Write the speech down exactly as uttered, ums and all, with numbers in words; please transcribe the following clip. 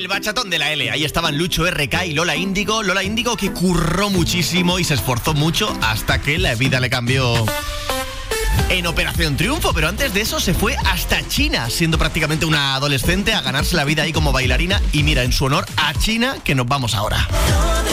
El bachatón de la L. Ahí estaban Lucho R K y Lola Índigo. Lola Índigo que curró muchísimo y se esforzó mucho hasta que la vida le cambió en Operación Triunfo. Pero antes de eso se fue hasta China, siendo prácticamente una adolescente, a ganarse la vida ahí como bailarina. Y mira, en su honor a China, que nos vamos ahora.